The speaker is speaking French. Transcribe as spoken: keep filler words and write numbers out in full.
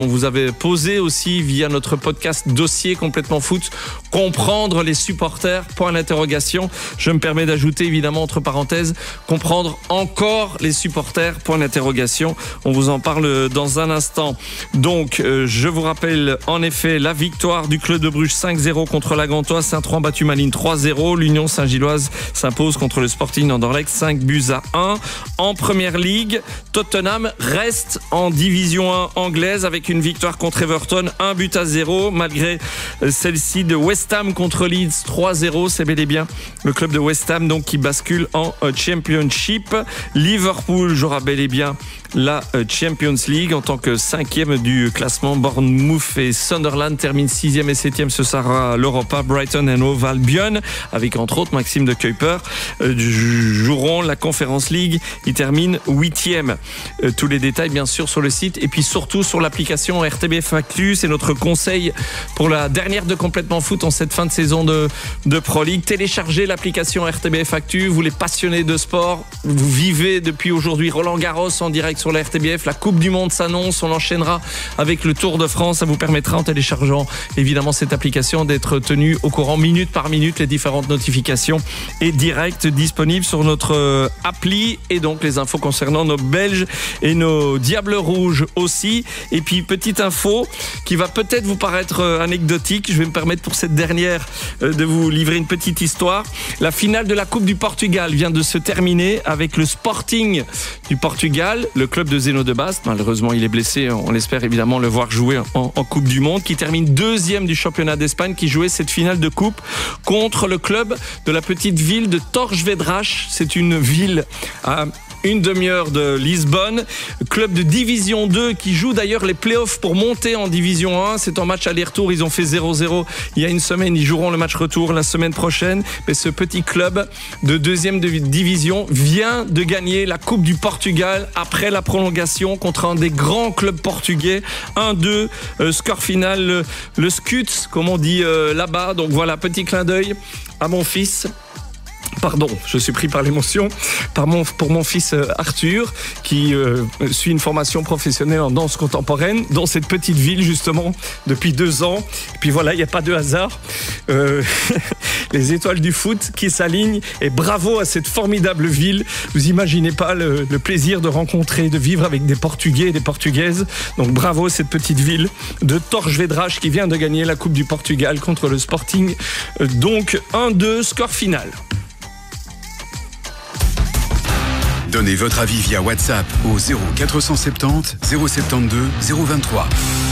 On vous avait posé aussi via notre podcast Dossier Complètement Foot, comprendre les supporters, point d'interrogation. Je me permets d'ajouter évidemment entre parenthèses, comprendre encore les supporters, point d'interrogation. On vous en parle dans un instant. Donc, euh, je vous rappelle en effet la victoire du Club de Bruges cinq zéro contre la Gantoise. Saint-Troen battu Malines trois zéro. L'Union Saint-Gilloise s'impose contre le Sporting Anderlecht cinq buts à un. En Première Ligue, Tottenham reste en Division un anglaise avec une victoire contre Everton, un but à zéro, malgré celle-ci de West Ham contre Leeds trois zéro. C'est bel et bien le club de West Ham donc qui bascule en Championship. Liverpool jouera bel et bien la Champions League en tant que cinquième du classement. Bournemouth et Sunderland terminent sixième et septième. Ce sera l'Europa. Brighton and Hove Albion, avec entre autres Maxime de Kuiper, joueront la Conference League. Ils terminent huitième. Tous les détails bien sûr sur le site et puis surtout sur l'application R T B F Actu. C'est notre conseil pour la dernière de Complètement Foot en cette fin de saison de, de Pro League. Téléchargez l'application R T B F Actu. Vous les passionnés de sport, vous vivez depuis aujourd'hui Roland Garros en direct sur la R T B F. La Coupe du Monde s'annonce. On enchaînera avec le Tour de France. Ça vous permettra en téléchargeant évidemment cette application d'être tenu au courant minute par minute les différentes notifications et direct disponibles sur notre appli et donc les infos concernant nos Belges et nos Diables Rouges aussi. Et puis petite info qui va peut-être vous paraître anecdotique. Je vais me permettre pour cette dernière de vous livrer une petite histoire. La finale de la Coupe du Portugal vient de se terminer avec le Sporting du Portugal, le club de Zeno de Bast. Malheureusement, il est blessé. On espère évidemment le voir jouer en, en Coupe du Monde, qui termine deuxième du championnat d'Espagne, qui jouait cette finale de Coupe contre le club de la petite ville de Torres Vedras. C'est une ville à une demi-heure de Lisbonne, club de Division deux qui joue d'ailleurs les playoffs pour monter en Division un. C'est en match aller-retour, ils ont fait zéro zéro il y a une semaine, ils joueront le match retour la semaine prochaine. Mais ce petit club de deuxième division vient de gagner la Coupe du Portugal après la prolongation contre un des grands clubs portugais. un deux, euh, score final, le, le Scuts, comme on dit euh, là-bas. Donc voilà, petit clin d'œil à mon fils. Pardon, je suis pris par l'émotion, par mon, pour mon fils Arthur, qui euh, suit une formation professionnelle en danse contemporaine dans cette petite ville, justement, depuis deux ans. Et puis voilà, il n'y a pas de hasard. Euh, les étoiles du foot qui s'alignent. Et bravo à cette formidable ville. Vous imaginez pas le, le plaisir de rencontrer, de vivre avec des Portugais et des Portugaises. Donc bravo à cette petite ville de Torres Vedras qui vient de gagner la Coupe du Portugal contre le Sporting. Donc un deux, score final. Donnez votre avis via WhatsApp au zéro quatre cent soixante-dix zéro soixante-douze zéro vingt-trois.